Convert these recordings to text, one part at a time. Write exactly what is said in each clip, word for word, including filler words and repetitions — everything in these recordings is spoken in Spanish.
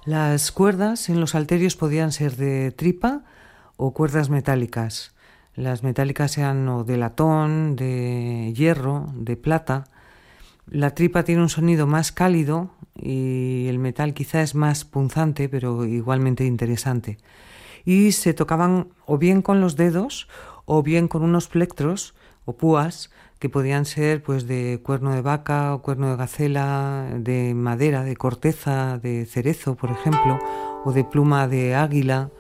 Las cuerdas en los salterios podían ser de tripa o cuerdas metálicas. Las metálicas eran o de latón, de hierro, de plata. La tripa tiene un sonido más cálido y el metal quizá es más punzante, pero igualmente interesante. Y se tocaban o bien con los dedos o bien con unos plectros o púas que podían ser pues de cuerno de vaca o cuerno de gacela, de madera, de corteza, de cerezo, por ejemplo, o de pluma de águila.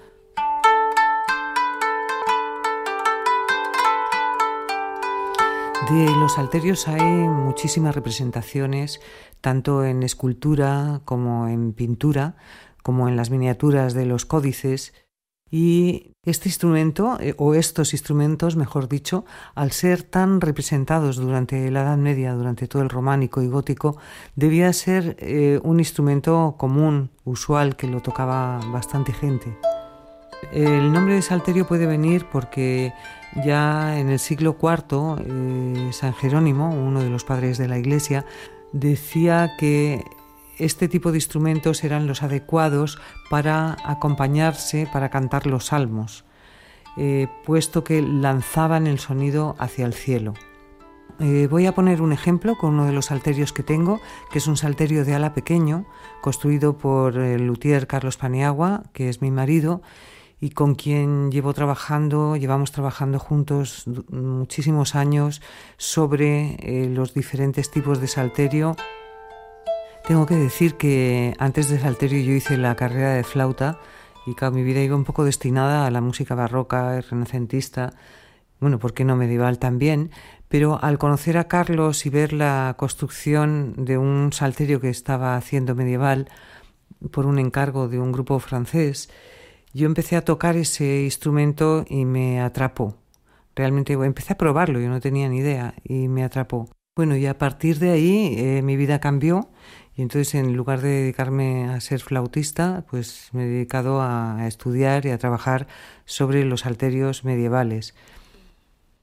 De los salterios hay muchísimas representaciones, tanto en escultura como en pintura, como en las miniaturas de los códices. Y este instrumento, eh, o estos instrumentos, mejor dicho, al ser tan representados durante la Edad Media, durante todo el románico y gótico, debía ser eh, un instrumento común, usual, que lo tocaba bastante gente. El nombre de salterio puede venir porque ya en el siglo cuarto eh, San Jerónimo, uno de los padres de la Iglesia, decía que este tipo de instrumentos eran los adecuados para acompañarse, para cantar los salmos, eh, puesto que lanzaban el sonido hacia el cielo. Eh, voy a poner un ejemplo con uno de los salterios que tengo, que es un salterio de ala pequeño, construido por el luthier Carlos Paniagua, que es mi marido, y con quien llevo trabajando, llevamos trabajando juntos muchísimos años sobre eh, los diferentes tipos de salterio. Tengo que decir que antes de salterio yo hice la carrera de flauta y claro, mi vida iba un poco destinada a la música barroca, renacentista, bueno, ¿por qué no medieval también? Pero al conocer a Carlos y ver la construcción de un salterio que estaba haciendo medieval por un encargo de un grupo francés, yo empecé a tocar ese instrumento y me atrapó. Realmente empecé a probarlo, yo no tenía ni idea y me atrapó. Bueno, y a partir de ahí eh, mi vida cambió y entonces en lugar de dedicarme a ser flautista, pues me he dedicado a estudiar y a trabajar sobre los salterios medievales.